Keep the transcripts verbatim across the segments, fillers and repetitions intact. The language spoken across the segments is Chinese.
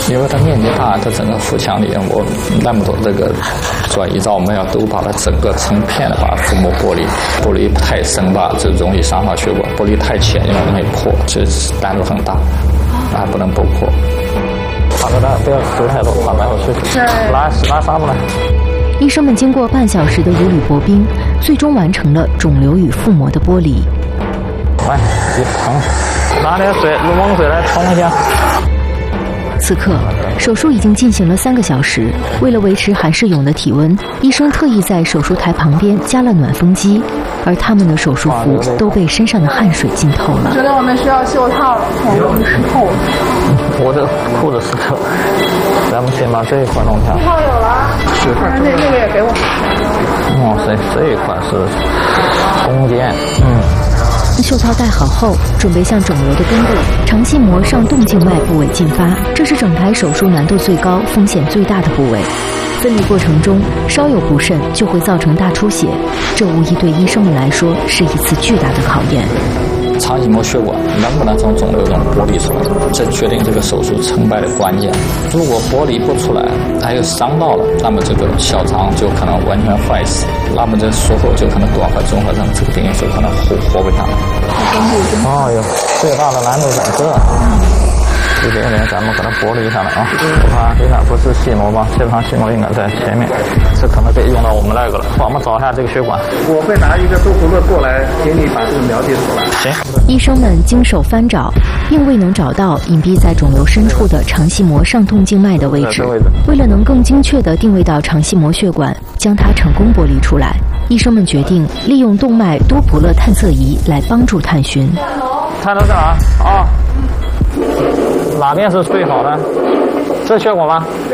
因为它面积大，它整个腹腔里我那么多这个转移灶，我们要都把它整个成片的把腹膜剥离，剥离太深吧，就容易伤到血管；剥离太浅，就容易破，这难度很大，还不能剥破。好的，不要流太多，把埋回去。拉拉纱布来。 医生们经过半小时的如履薄冰，最终完成了肿瘤与腹膜的剥离。 来，一捧，拿点水，用冷水来冲一下。 此刻，手术已经进行了三个小时。为了维持韩世勇的体温，医生特意在手术台旁边加了暖风机，而他们的手术服都被身上的汗水浸透了。 觉得我们需要袖套了，我们湿透了。 我的裤子湿透，咱们先把这一块弄掉。 袖套有了，是，那那个也给我。 哇塞，这一块是弓箭，嗯。 袖套戴好后，准备向肿瘤的根部肠系膜上动静脉部位进发，这是整台手术难度最高、风险最大的部位。分离过程中稍有不慎就会造成大出血，这无疑对医生们来说是一次巨大的考验。 肠系膜血管能不能从肿瘤中剥离出来，这决定这个手术成败的关键。如果剥离不出来，还有伤到了，那么这个小肠就可能完全坏死，那么这术后就可能短坏综合症，这个病人就可能活活不下来。哦哟，最大的难度在这啊！这边呢，咱们给它剥离下来啊！我看这看不是细膜吧？这盘细膜应该在前面，这可能可以用到我们那个了。我们找一下这个血管。 我会拿一个多葫芦过来，给你把这个了解出来。 行。 医生们经手翻找，并未能找到隐蔽在肿瘤深处的肠系膜上动静脉的位置。为了能更精确地定位到肠系膜血管，将它成功剥离出来，医生们决定利用动脉多普勒探测仪来帮助探寻。 探到这儿啊！啊，哪边是最好的？这血管吗？ 对。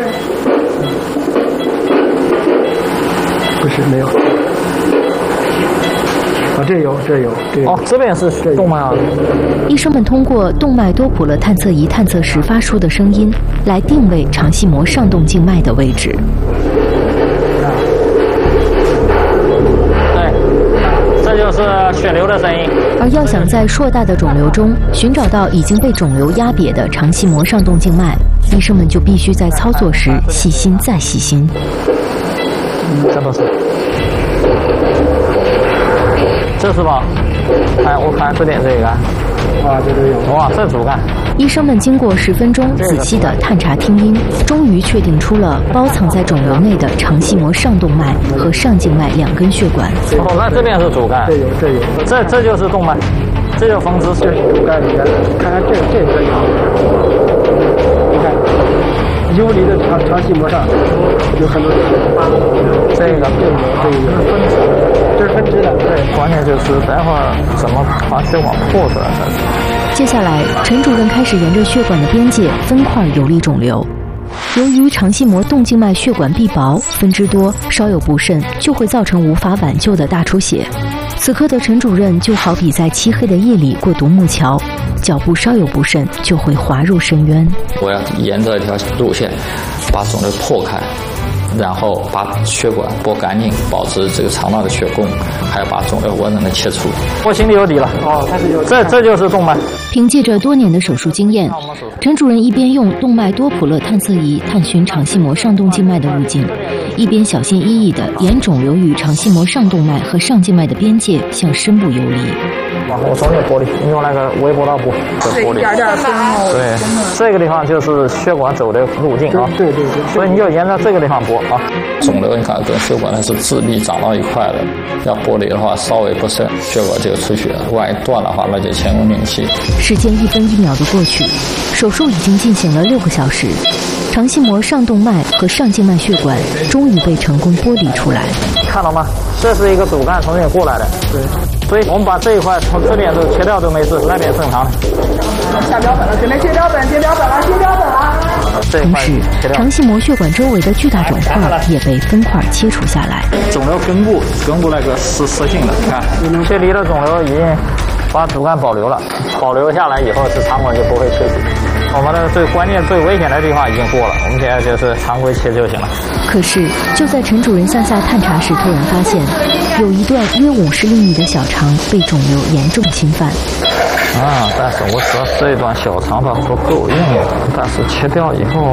不是，没有。啊，这有，这有，这有。 哦，这边是动脉啊。 医生们通过动脉多普勒探测仪探测时发出的声音，来定位肠系膜上动静脉的位置。 这就是血流的声音。 而要想在硕大的肿瘤中寻找到已经被肿瘤压瘪的肠系膜上动静脉，医生们就必须在操作时细心再细心。 这都是，这是吧？哎，我看这点这个。 啊，这都有。 哇，这主干。 医生们经过十分钟仔细的探查听音，终于确定出了包藏在肿瘤内的肠系膜上动脉和上静脉两根血管。 哦，那这边是主干。 这有，这有。 这这就是动脉，这就风湿。 这是主干里面，看看这这个有。你看，游离的肠肠系膜上有很多。 这个， 这个，这个是分支，这是分支的。对， 关键就是待会儿怎么把血管破出来才是。 接下来，陈主任开始沿着血管的边界分块游离肿瘤。由于肠系膜动静脉血管壁薄、分支多，稍有不慎就会造成无法挽救的大出血。此刻的陈主任就好比在漆黑的夜里过独木桥，脚步稍有不慎就会滑入深渊。 我要沿着一条路线把肿瘤破开，然后把血管剥干净，保持这个肠道的血供，还要把肿瘤完整的切除。我心里有底了。哦，开始有。这这就是动脉。 凭借着多年的手术经验，陈主任一边用动脉多普勒探测仪探寻肠系膜上动静脉的路径，一边小心翼翼地沿肿瘤与肠系膜上动脉和上静脉的边界向深部游离。 往后中间剥离，你用那个微波道布的剥离。对，这个地方就是血管走的路径啊。 对对对。 所以你就沿着这个地方剥啊。肿瘤你看跟血管它是自闭长到一块的，要剥离的话稍微不慎，血管就出血，万一断的话那就前功尽弃。 时间一分一秒的过去，手术已经进行了六个小时，肠系膜上动脉和上静脉血管终于被成功剥离出来。 看到吗？这是一个主干从这边过来的。对。所以我们把这一块从这边都切掉都没事，那边正常的。 下标本了，准备切标本，切标本了，切标本了。 同时，肠系膜血管周围的巨大肿块也被分块切除下来。 肿瘤根部，根部那个是实性的，你看，切离的肿瘤已经把主干保留了，保留下来以后，是肠管就不会退出。我们的最关键、最危险的地方已经过了，我们现在就是常规切就行了。 可是，就在陈主任向下探查时，突然发现有一段约五十厘米的小肠被肿瘤严重侵犯。 啊，但是我知道这一段小肠它不够用，但是切掉以后。